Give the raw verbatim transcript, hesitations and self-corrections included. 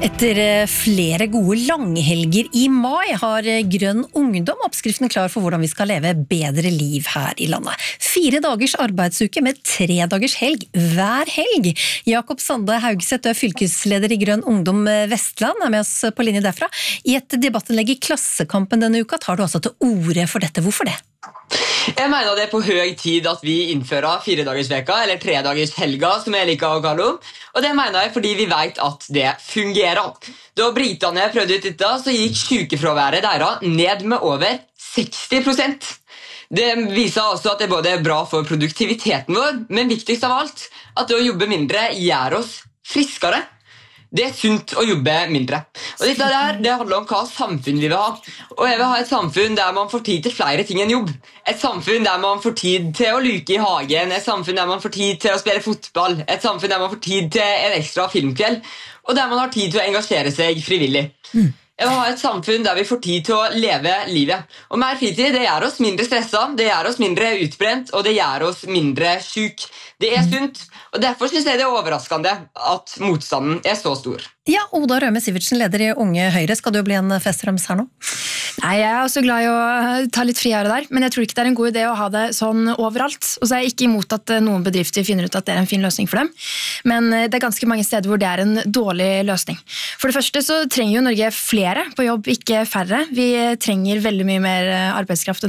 Etter flere gode langhelger i mai har Grønn Ungdom oppskriften klar for hvordan vi skal leve bedre liv her i landet. Fire dagers arbeidsuke med tre dagers helg hver helg. Jakob Sande Haugseth, fylkesleder i Grønn Ungdom Vestland, er med oss på linje derfra. I et debattinnlegg i Klassekampen denne uka tar du altså til orde for dette. Hvorfor det? Jeg mener det er på høy tid at vi innfører firedagersveka, eller tredagershelga, som jeg liker å kalle det. Og det mener jeg fordi vi vet at det fungerer. Da britene prøvde ut dette, så gikk sykefraværet deres ned med over seksti prosent. Det viser altså at det både er bra for produktiviteten vår, men viktigst av alt, at det å jobbe mindre gjør oss friskere. Det er sunt å jobbe mindre. Og dette der, det handler om hva samfunn vi vil ha. Og jeg vil ha et samfunn der man får tid til flere ting enn jobb. Et samfunn der man får tid til å luke i hagen. Et samfunn der man får tid til å spille fotball. Et samfunn der man får tid til en ekstra filmkveld. Og der man har tid til å engasjere seg frivillig. Mm. Jeg vil ha et samfunn der vi får tid til å leve livet. Og mer fritid, det gjør oss mindre stresset, det gjør oss mindre utbrent, og det gjør oss mindre syk. Det er sunt, og derfor synes jeg det er overraskende at motstanden er så stor. Ja, Oda Røme Sivertsen, leder i Unge Høyre. Skal du bli en festrøms her nå? Nei, jeg er også glad i å ta litt friere der, men jeg tror ikke det er en god idé å ha det sånn overalt. Og så er jeg ikke imot at noen bedrifter finner ut at det er en fin løsning for dem, men det er ganske mange steder hvor det er en dårlig løsning. For det første så trenger jo Norge flere på jobb, ikke færre. Vi trenger veldig mye mer arbeidskraft